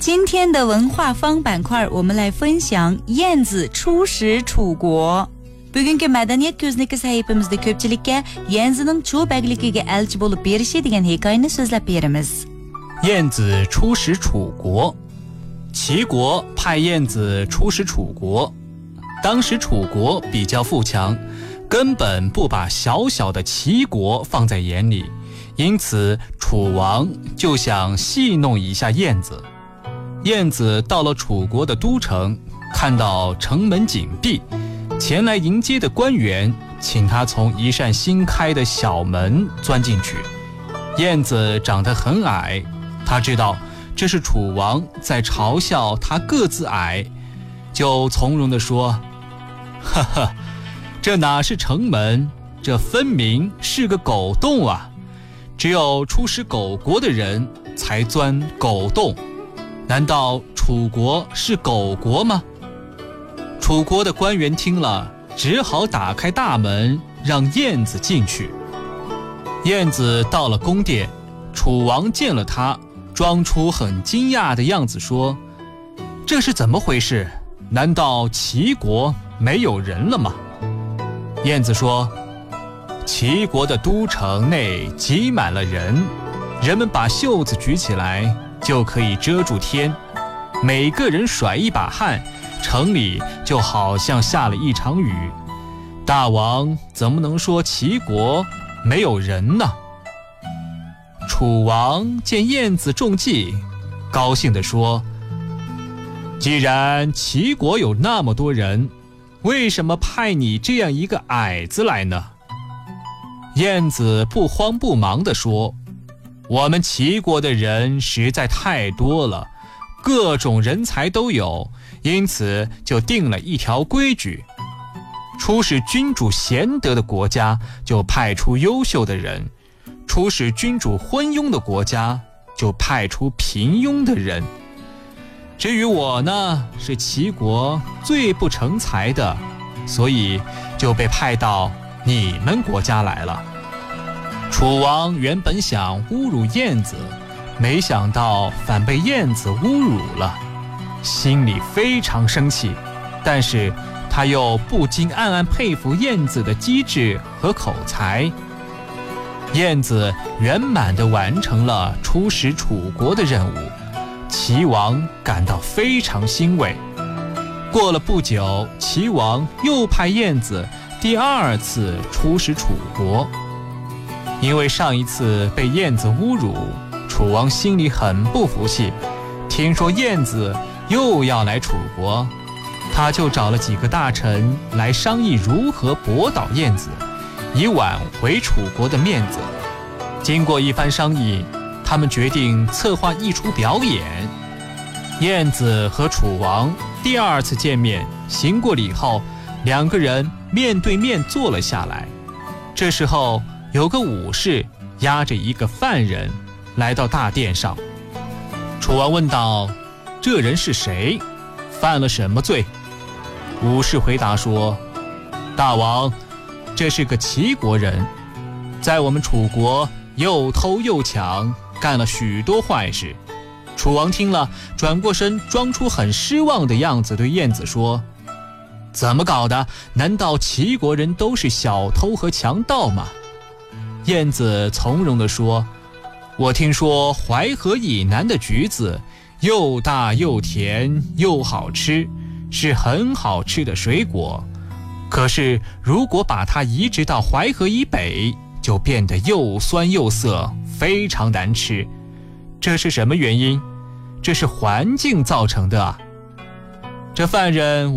今天的文化方板块，我们来分享燕子出使楚国。Bugungi madaniyat ko'zniki sahifamizda ko'pchilikka Yanzining cho'bagligiga elchi bo'lib berishi degan hikoyani so'zlab beramiz. 燕子出使楚国，齐国派燕子出使楚国。当时楚国比较富强，根本不把小小的齐国放在眼里，因此楚王就想戏弄一下燕子。燕子到了楚国的都城，看到城门紧闭，前来迎接的官员请他从一扇新开的小门钻进去。燕子长得很矮，他知道这是楚王在嘲笑他个子矮，就从容地说：哈哈，这哪是城门，这分明是个狗洞啊！只有出使狗国的人才钻狗洞，难道楚国是狗国吗？楚国的官员听了，只好打开大门，让燕子进去。燕子到了宫殿，楚王见了他，装出很惊讶的样子说：这是怎么回事？难道齐国没有人了吗？燕子说：齐国的都城内挤满了人，人们把袖子举起来就可以遮住天，每个人甩一把汗，城里就好像下了一场雨。大王怎么能说齐国没有人呢？楚王见燕子中计，高兴地说：既然齐国有那么多人，为什么派你这样一个矮子来呢？燕子不慌不忙地说：我们齐国的人实在太多了，各种人才都有，因此就定了一条规矩，出使君主贤德的国家就派出优秀的人，出使君主昏庸的国家就派出平庸的人。至于我呢，是齐国最不成才的，所以就被派到你们国家来了。楚王原本想侮辱燕子，没想到反被燕子侮辱了，心里非常生气，但是他又不禁暗暗佩服燕子的机智和口才。燕子圆满地完成了出使楚国的任务，齐王感到非常欣慰。过了不久，齐王又派燕子第二次出使楚国。因为上一次被燕子侮辱，楚王心里很不服气，听说燕子又要来楚国，他就找了几个大臣来商议如何驳倒燕子，以挽回楚国的面子。经过一番商议，他们决定策划一出表演。燕子和楚王第二次见面，行过礼后，两个人面对面坐了下来。这时候有个武士押着一个犯人来到大殿上。楚王问道：这人是谁？犯了什么罪？武士回答说：大王，这是个齐国人，在我们楚国又偷又抢，干了许多坏事。楚王听了，转过身，装出很失望的样子，对燕子说：怎么搞的？难道齐国人都是小偷和强盗吗？燕子从容地说：我听说淮河以南的橘子又大又甜又好吃，是很好吃的水果，可是如果把它移植到淮河以北，就变得又酸又涩，非常难吃。这是什么原因？这是环境造成的啊。这犯人